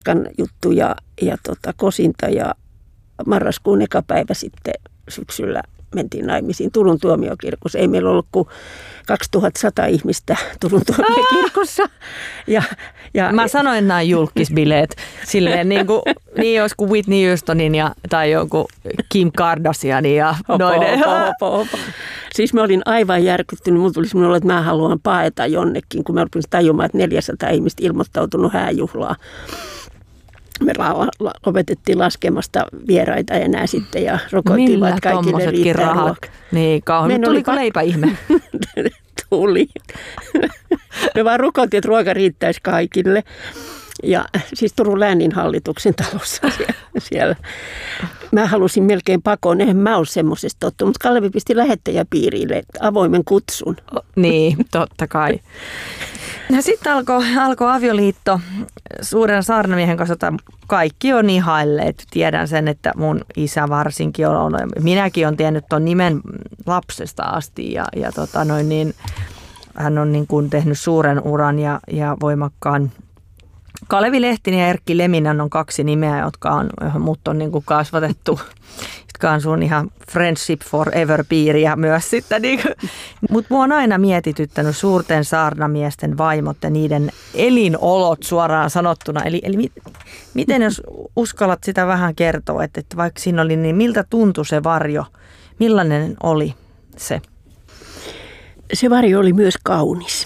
juttu ja kosinta ja marraskuun eka päivä sitten syksyllä mentiin naimisiin Turun tuomiokirkossa. Ei meillä ollut kuin 2100 ihmistä Turun tuomiokirkossa. Mä sanoin näin julkisbileet silleen niin olisi kuin Whitney Houstonin tai joku Kim Kardashianin ja noiden. Siis mä olin aivan järkyttynyt. Mulla tuli semmoinen olo, että mä haluan paeta jonnekin, kun mä olin tajumaan, että 400 ihmistä ilmoittautunut hääjuhlaa. Me lopetettiin laskemasta vieraita enää sitten ja rokotivat kaikille riittää ruokaa. Niin, kauan. Tuliko leipäihme? Tuli. Me vaan rukoiltiin, että ruoka riittäisi kaikille. Ja siis Turun lääninhallituksen talossa siellä. Mä halusin melkein pakoon, eihän mä ole semmoisesta tottunut, mutta Kalevi pisti lähettäjäpiirille avoimen kutsun. Niin, totta kai. Ja sitten alkoi avioliitto suuren saarnamiehen kanssa, jota kaikki on ihailleet. Tiedän sen, että mun isä varsinkin on, minäkin olen tiennyt tuon nimen lapsesta asti ja hän on niin kuin tehnyt suuren uran ja voimakkaan. Kalevi Lehtinen ja Erkki Leminen on kaksi nimeä, jotka mut on niin kuin kasvatettu, jotka on sun ihan Friendship Forever-piiriä myös sitten. Niin. Mutta mua on aina mietityttänyt suurten saarnamiesten vaimot ja niiden elinolot suoraan sanottuna. Eli miten jos uskallat sitä vähän kertoa, että vaikka siinä oli, niin miltä tuntui se varjo? Millainen oli se? Se varjo oli myös kaunis.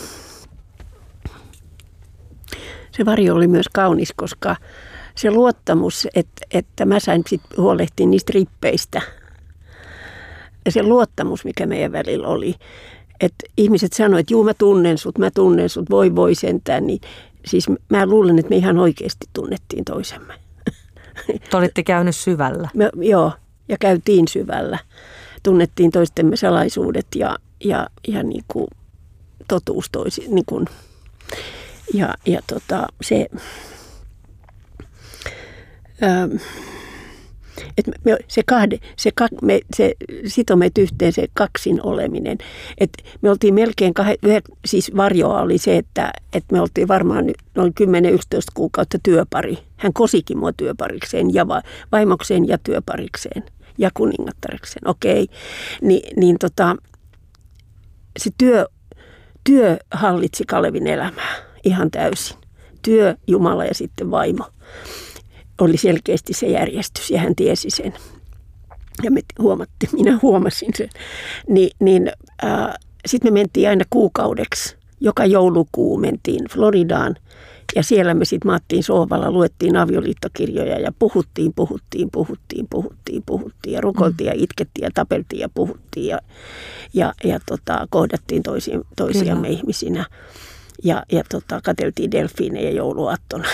Se varjo oli myös kaunis, koska se luottamus, että mä sain sitten huolehtia niistä rippeistä. Ja se luottamus, mikä meidän välillä oli, että ihmiset sanoivat, että juu mä tunnen sut, voi sentään. Niin, siis mä luulen, että me ihan oikeasti tunnettiin toisemme. Te olitte käynyt syvällä. Joo, ja käytiin syvällä. Tunnettiin toistemme salaisuudet ja niin kuin totuus niin kuin. Se sitoi meitä yhteen se kaksin oleminen. Et me oltiin melkein, siis varjoa oli se, että me oltiin varmaan noin 10-11 kuukautta työpari. Hän kosikin mua työparikseen ja vaimokseen ja työparikseen ja kuningattarekseen. Okei, se työ hallitsi Kalevin elämää ihan täysin. Työ, Jumala ja sitten vaimo. Oli selkeästi se järjestys ja hän tiesi sen. Ja minä huomasin sen. Sitten me mentiin aina kuukaudeksi. Joka joulukuu mentiin Floridaan ja siellä me sitten maattiin sohvalla, luettiin avioliittokirjoja ja puhuttiin ja rukoiltiin ja itkettiin ja tapeltiin ja puhuttiin ja kohdattiin toisiamme ihmisinä. Ja katseltiin delfiinejä jouluaattona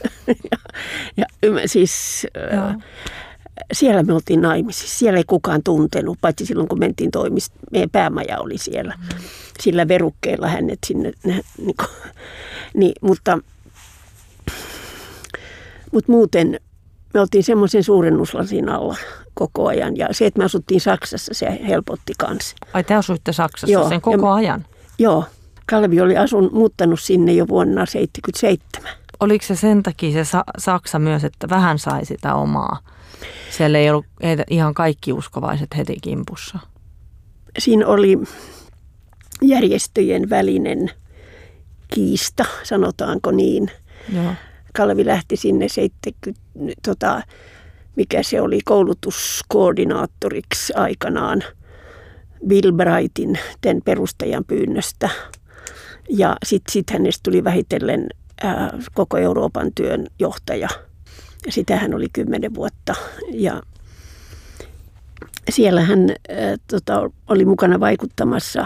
siellä me oltiin naimisissa. Siellä ei kukaan tuntenut, paitsi silloin kun mentiin meidän päämaja oli siellä. Sillä verukkeella hänet sinne, mutta muuten me oltiin semmoisen suurennuslasin alla koko ajan. Ja se, että me asuttiin Saksassa, se helpotti kanssa. Ai te asuitte Saksassa sen koko ajan? Joo. Kalevi oli muuttanut sinne jo vuonna 1977. Oliko se sen takia se Saksa myös, että vähän sai sitä omaa? Siellä ei ollut ihan kaikki uskovaiset heti kimpussa. Siinä oli järjestöjen välinen kiista, sanotaanko niin. Joo. Kalevi lähti sinne mikä se oli, koulutuskoordinaattoriksi aikanaan Bill Brightin, tämän perustajan pyynnöstä. Ja sitten hänestä tuli vähitellen koko Euroopan työn johtaja. Sitä hän oli 10 vuotta. Ja siellä hän oli mukana vaikuttamassa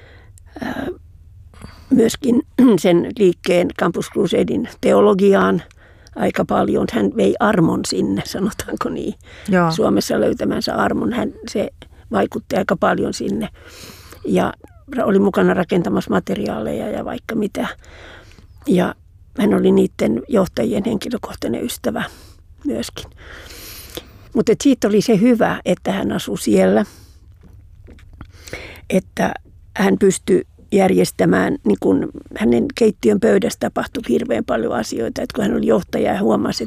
myöskin sen liikkeen Campus Crusaden teologiaan aika paljon. Hän vei armon sinne, sanotaanko niin. Joo. Suomessa löytämänsä armon. Se vaikutti aika paljon sinne. Ja oli mukana rakentamassa materiaaleja ja vaikka mitä. Ja hän oli niiden johtajien henkilökohtainen ystävä myöskin. Mutta siitä oli se hyvä, että hän asui siellä. Että hän pystyi järjestämään, niin kun hänen keittiön pöydässä tapahtui hirveän paljon asioita, että kun hän oli johtaja ja huomasi,